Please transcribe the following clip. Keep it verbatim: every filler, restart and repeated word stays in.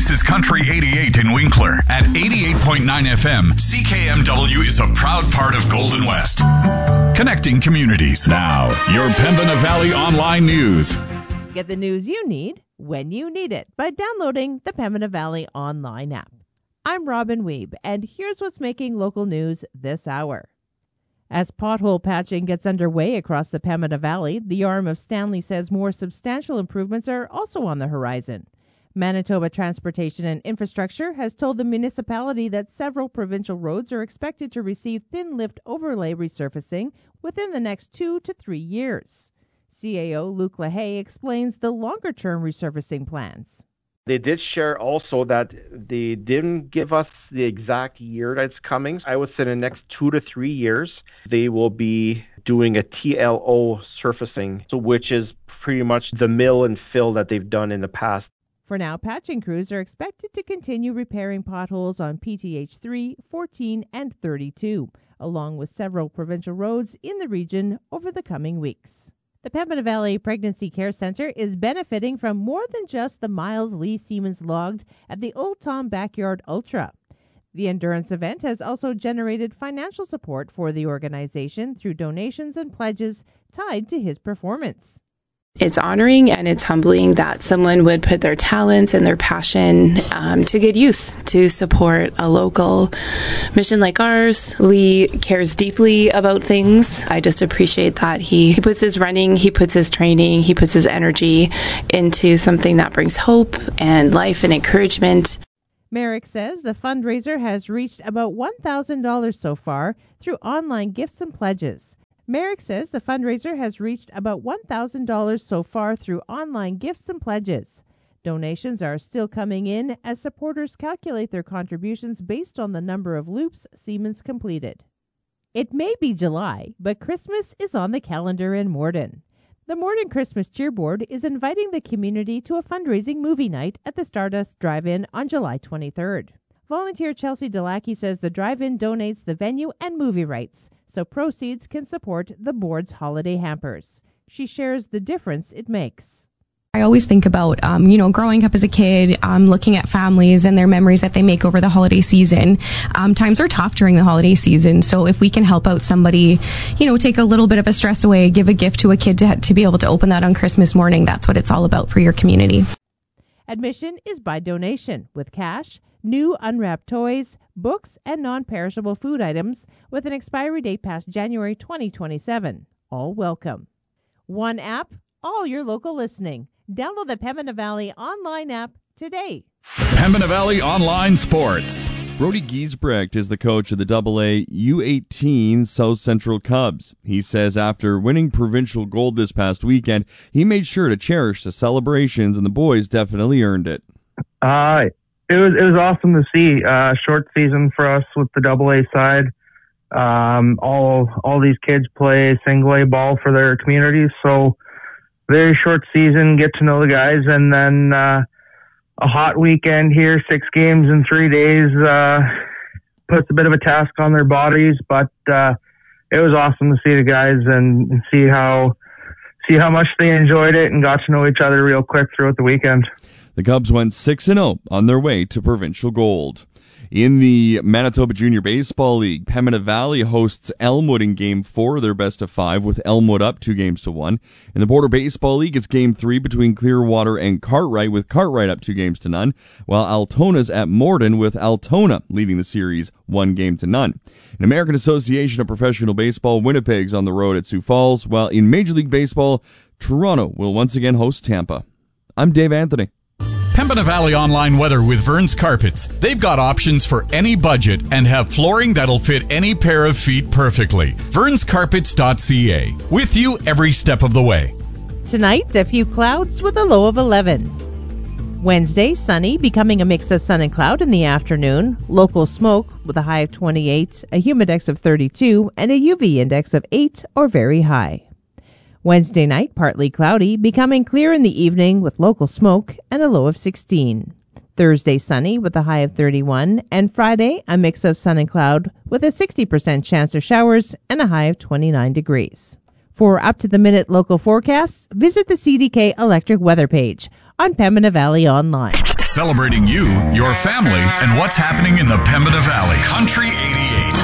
This is Country eighty-eight in Winkler. At eighty-eight point nine F M, C K M W is a proud part of Golden West. Connecting communities. Now, your Pembina Valley Online News. Get the news you need when you need it by downloading the Pembina Valley Online app. I'm Robin Weeb, and here's what's making local news this hour. As pothole patching gets underway across the Pembina Valley, the arm of Stanley says more substantial improvements are also on the horizon. Manitoba Transportation and Infrastructure has told the municipality that several provincial roads are expected to receive thin lift overlay resurfacing within the next two to three years. C A O Luc Lahaye explains the longer-term resurfacing plans. They did share also that they didn't give us the exact year that's coming. I would say in the next two to three years, they will be doing a T L O surfacing, so which is pretty much the mill and fill that they've done in the past. For now, patching crews are expected to continue repairing potholes on P T H three, fourteen, and thirty-two, along with several provincial roads in the region over the coming weeks. The Pembina Valley Pregnancy Care Centre is benefiting from more than just the miles Lee Siemens logged at the Old Tom Backyard Ultra. The endurance event has also generated financial support for the organization through donations and pledges tied to his performance. It's honoring and it's humbling that someone would put their talents and their passion um, to good use to support a local mission like ours. Lee cares deeply about things. I just appreciate that he, he puts his running, he puts his training, he puts his energy into something that brings hope and life and encouragement. Merrick says the fundraiser has reached about one thousand dollars so far through online gifts and pledges. Merrick says the fundraiser has reached about one thousand dollars so far through online gifts and pledges. Donations are still coming in as supporters calculate their contributions based on the number of loops Siemens completed. It may be July, but Christmas is on the calendar in Morden. The Morden Christmas Cheer Board is inviting the community to a fundraising movie night at the Stardust Drive-In on July twenty-third. Volunteer Chelsea Delacki says the drive-in donates the venue and movie rights, so proceeds can support the board's holiday hampers. She shares the difference it makes. I always think about, um, you know, growing up as a kid, um, looking at families and their memories that they make over the holiday season. Um, times are tough during the holiday season, so if we can help out somebody, you know, take a little bit of a stress away, give a gift to a kid to, to be able to open that on Christmas morning, that's what it's all about for your community. Admission is by donation, with cash, new unwrapped toys, books, and non-perishable food items with an expiry date past January twenty twenty-seven. All welcome. One app, all your local listening. Download the Pembina Valley Online app today. Pembina Valley Online Sports. Brody Giesbrecht is the coach of the double A U eighteen South Central Cubs. He says after winning provincial gold this past weekend, he made sure to cherish the celebrations, and the boys definitely earned it. Uh, it was it was awesome to see. Uh, short season for us with the double A side. Um, all all these kids play single A ball for their communities, so very short season, get to know the guys, and then uh, a hot weekend here, six games in three days, uh, puts a bit of a task on their bodies, but uh, it was awesome to see the guys and, and see how see how much they enjoyed it and got to know each other real quick throughout the weekend. The Cubs went six and oh on their way to provincial gold. In the Manitoba Junior Baseball League, Pembina Valley hosts Elmwood in Game four of their best of five, with Elmwood up two games to one. In the Border Baseball League, it's Game three between Clearwater and Cartwright, with Cartwright up two games to none, while Altona's at Morden, with Altona leading the series one game to none. In American Association of Professional Baseball, Winnipeg's on the road at Sioux Falls, while in Major League Baseball, Toronto will once again host Tampa. I'm Dave Anthony. Pembina Valley Online Weather with Vern's Carpets. They've got options for any budget and have flooring that'll fit any pair of feet perfectly. verns carpets dot c a. With you every step of the way. Tonight, a few clouds with a low of eleven. Wednesday, sunny, becoming a mix of sun and cloud in the afternoon. Local smoke with a high of twenty-eight, a humidex of thirty-two, and a U V index of eight or very high. Wednesday night, partly cloudy, becoming clear in the evening with local smoke and a low of sixteen. Thursday, sunny with a high of thirty-one, and Friday, a mix of sun and cloud with a sixty percent chance of showers and a high of twenty-nine degrees. For up-to-the-minute local forecasts, visit the C D K Electric Weather page on Pembina Valley Online. Celebrating you, your family, and what's happening in the Pembina Valley. Country eighty-eight.